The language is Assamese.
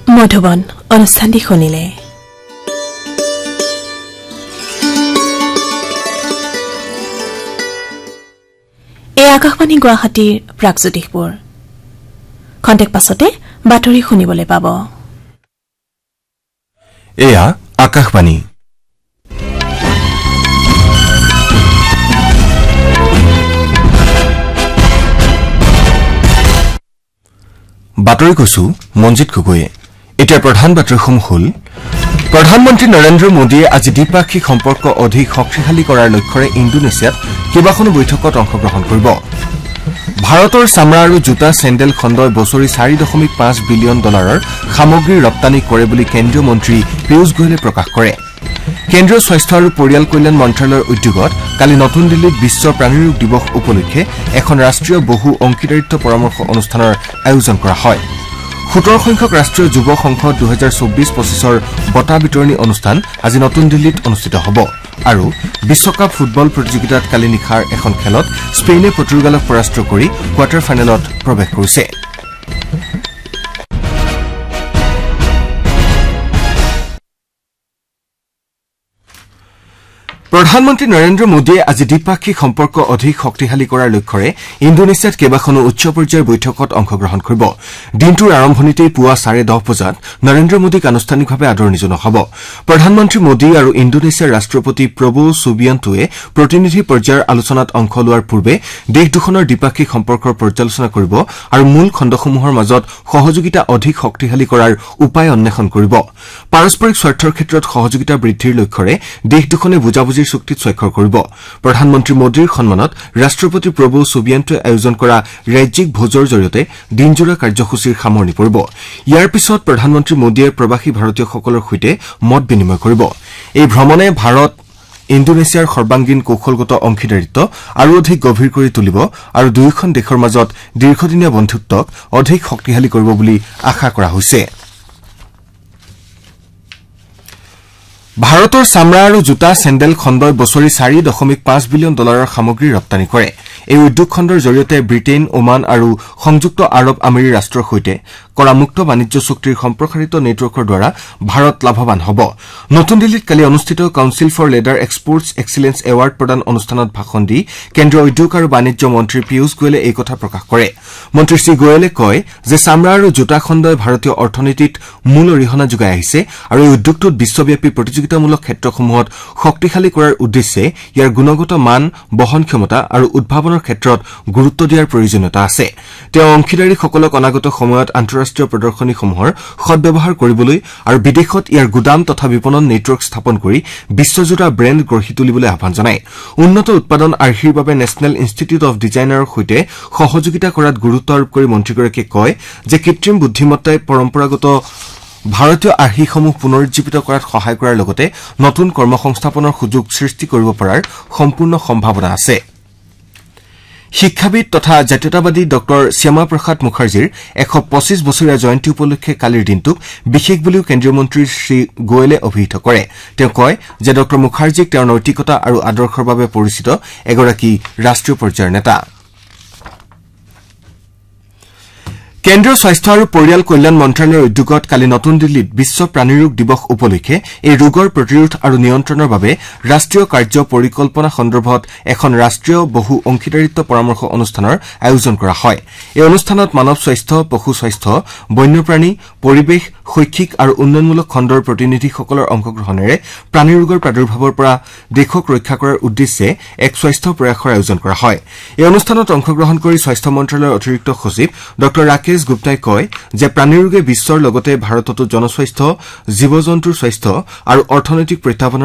মধুবন অনুষ্ঠানটি শুনিলে এই আকাশবাণী গুৱাহাটীৰ প্ৰাগজ্যোতিষপুৰ খন্তেক পাছতে বাতৰি শুনিবলৈ পাব এয়া আকাশবাণী বাতৰি কৈছো মঞ্জিত গগৈয়ে এতিয়া প্ৰধান বাতৰিসমূহ হল প্ৰধানমন্ত্ৰী নৰেন্দ্ৰ মোদীয়ে আজি দ্বিপাক্ষিক সম্পৰ্ক অধিক শক্তিশালী কৰাৰ লক্ষ্যৰে ইণ্ডোনেছিয়াত কেইবাখনো বৈঠকত অংশগ্ৰহণ কৰিব ভাৰতৰ চামৰা আৰু জোতা চেণ্ডেল খণ্ডই বছৰি 4.5 বিলিয়ন ডলাৰৰ সামগ্ৰী ৰপ্তানি কৰে বুলি কেন্দ্ৰীয় মন্ত্ৰী পীয়ুষ গোয়েলে প্ৰকাশ কৰে কেন্দ্ৰীয় স্বাস্থ্য আৰু পৰিয়াল কল্যাণ মন্ত্ৰালয়ৰ উদ্যোগত কালি নতুন দিল্লীত বিশ্ব প্ৰাণীৰোগ দিৱস উপলক্ষে এখন ৰাষ্ট্ৰীয় বহু অংশীদাৰিত্ব পৰামৰ্শ অনুষ্ঠানৰ আয়োজন কৰা হয় 17 সংখ্যক ৰাষ্ট্ৰীয় যুৱ সংসদ 2024-25ৰ বঁটা বিতৰণী অনুষ্ঠান আজি নতুন দিল্লীত অনুষ্ঠিত হ'ব আৰু বিশ্বকাপ ফুটবল প্ৰতিযোগিতাত কালি নিশাৰ এখন খেলত স্পেইনে পৰ্তুগালক পৰাস্ত কৰি কোৱাৰ্টাৰ ফাইনেলত প্ৰৱেশ কৰিছে প্ৰধানমন্ত্ৰী নৰেন্দ্ৰ মোদীয়ে আজি দ্বিপাক্ষিক সম্পৰ্ক অধিক শক্তিশালী কৰাৰ লক্ষ্যৰে ইণ্ডোনেছিয়াত কেইবাখনো উচ্চ পৰ্যায়ৰ বৈঠকত অংশগ্ৰহণ কৰিব দিনটোৰ আৰম্ভণিতেই পুৱা 10:30 বজাত নৰেন্দ্ৰ মোদীক আনুষ্ঠানিকভাৱে আদৰণি জনোৱা হ'ব প্ৰধানমন্ত্ৰী মোদী আৰু ইণ্ডোনেছিয়াৰ ৰাষ্ট্ৰপতি প্ৰবো সুবিয়ান্টোৱে প্ৰতিনিধি পৰ্যায়ৰ আলোচনাত অংশ লোৱাৰ পূৰ্বে দেশ দুখনৰ দ্বিপাক্ষিক সম্পৰ্কৰ পৰ্যালোচনা কৰিব আৰু মূল খণ্ডসমূহৰ মাজত সহযোগিতা অধিক শক্তিশালী কৰাৰ উপায় অন্বেষণ কৰিব পাৰস্পৰিক স্বাৰ্থৰ ক্ষেত্ৰত সহযোগিতা বৃদ্ধিৰ লক্ষ্যৰে দেশ দুখনে বুজাবুজিৰ চুক্তিত স্বাক্ষৰ কৰিব প্ৰধানমন্ত্ৰী মোদীৰ সন্মানত ৰাষ্ট্ৰপতি প্ৰবো সুবিয়ান্টোৱে আয়োজন কৰা ৰাজ্যিক ভোজৰ জৰিয়তে দিনজোৰা কাৰ্যসূচীৰ সামৰণি পৰিব ইয়াৰ পিছত প্ৰধানমন্ত্ৰী মোদীয়ে প্ৰবাসী ভাৰতীয়সকলৰ সৈতে মত বিনিময় কৰিব এই ভ্ৰমণে ভাৰত ইণ্ডোনেছিয়াৰ সৰ্বাংগীন কৌশলগত অংশীদাৰিত্ব আৰু অধিক গভীৰ কৰি তুলিব আৰু দুয়োখন দেশৰ মাজত দীৰ্ঘদিনীয়া বন্ধুত্বক অধিক শক্তিশালী কৰিব বুলি আশা কৰা হৈছে ভাৰতৰ চামৰা আৰু জোতা চেণ্ডেল খণ্ডই বছৰি 4.5 বিলিয়ন ডলাৰৰ সামগ্ৰী ৰপ্তানি কৰে এই উদ্যোগ খণ্ডৰ জৰিয়তে ব্ৰিটেইন ওমান আৰু সংযুক্ত আৰব আমিৰি ৰাষ্ট্ৰৰ সৈতে কৰা মুক্ত বাণিজ্য চুক্তিৰ সম্প্ৰসাৰিত নেটৱৰ্কৰ দ্বাৰা ভাৰত লাভৱান হ'ব নতুন দিল্লীত কালি অনুষ্ঠিত council for leather experts excellence award প্ৰদান অনুষ্ঠানত ভাষণ দি কেন্দ্ৰীয় উদ্যোগ আৰু বাণিজ্য মন্ত্ৰী পীয়ুষ গোয়েলে এই কথা প্ৰকাশ কৰে মন্ত্ৰী শ্ৰী গোয়েলে কয় যে চামৰা আৰু জোতা খণ্ডই ভাৰতীয় অৰ্থনীতিত মূল অৰিহণা যোগাই আহিছে আৰু এই উদ্যোগটোত বিশ্বব্যাপী প্ৰতিযোগিতামূলক ক্ষেত্ৰসমূহত শক্তিশালী কৰাৰ উদ্দেশ্যে ইয়াৰ গুণগত মান বহন ক্ষমতা আৰু উদ্ভাৱনৰ ক্ষেত্ৰত গুৰুত্ব দিয়াৰ প্ৰয়োজনীয়তা আছে তেওঁ অংশীদাৰীসকলক অনাগত সময়ত আন্তঃৰাষ্ট্ৰীয় প্ৰদৰ্শনীসমূহৰ সদ্ব্যৱহাৰ কৰিবলৈ আৰু বিদেশত ইয়াৰ গুদাম তথা বিপণন নেটৱৰ্ক স্থাপন কৰি বিশ্বজোৰা ব্ৰেণ্ড গঢ়ি তুলিবলৈ আহ্বান জনায় উন্নত উৎপাদন আৰ্হিৰ বাবে নেচনেল ইনষ্টিটিউট অৱ ডিজাইনাৰৰ সৈতে সহযোগিতা কৰাত গুৰুত্ব আৰোপ কৰি মন্ত্ৰীগৰাকীয়ে কয় যে কৃত্ৰিম বুদ্ধিমত্তাই পৰম্পৰাগত ভাৰতীয় আৰ্হিসমূহ পুনৰুজ্জীৱিত কৰাত সহায় কৰাৰ লগতে নতুন কৰ্মসংস্থাপনৰ সুযোগ সৃষ্টি কৰিব পৰাৰ সম্পূৰ্ণ সম্ভাৱনা আছে শিক্ষাবিদ তথা জাতীয়তাবাদী ড শ্যামা প্ৰসাদ মুখাৰ্জীৰ 125 বছৰীয়া জয়ন্তী উপলক্ষে কালিৰ দিনটোক বিশেষ বুলিও কেন্দ্ৰীয় মন্ত্ৰী শ্ৰী গোয়েলে অভিহিত কৰে তেওঁ কয় যে ড মুখাৰ্জীক তেওঁৰ নৈতিকতা আৰু আদৰ্শৰ বাবে পৰিচিত এগৰাকী ৰাষ্ট্ৰীয় পৰ্যায়ৰ নেতা কেন্দ্ৰীয় স্বাস্থ্য আৰু পৰিয়াল কল্যাণ মন্ত্ৰালয়ৰ উদ্যোগত কালি নতুন দিল্লীত বিশ্ব প্ৰাণীৰোগ দিৱস উপলক্ষে এই ৰোগৰ প্ৰতিৰোধ আৰু নিয়ন্ত্ৰণৰ বাবে ৰাষ্ট্ৰীয় কাৰ্য পৰিকল্পনা সন্দৰ্ভত এখন ৰাষ্ট্ৰীয় বহু অংশীদাৰিত্ব পৰামৰ্শ অনুষ্ঠানৰ আয়োজন কৰা হয় এই অনুষ্ঠানত মানৱ স্বাস্থ্য পশু স্বাস্থ্য বন্যপ্ৰাণী পৰিৱেশ শৈক্ষিক আৰু উন্নয়নমূলক খণ্ডৰ প্ৰতিনিধিসকলৰ অংশগ্ৰহণেৰে প্ৰাণীৰোগৰ প্ৰাদুৰ্ভাৱৰ পৰা দেশক ৰক্ষা কৰাৰ উদ্দেশ্যে এক স্বাস্থ্য প্ৰয়াসৰ আয়োজন কৰা হয় এই অনুষ্ঠানত অংশগ্ৰহণ কৰি স্বাস্থ্য মন্ত্ৰালয়ৰ অতিৰিক্ত সচিব ড ৰাকেশ গুপ্তাই কয় যে প্ৰাণীৰোগে বিশ্বৰ লগতে ভাৰততো জনস্বাস্থ্য জীৱ জন্তুৰ স্বাস্থ্য আৰু অৰ্থনৈতিক প্ৰত্যাহ্বানৰ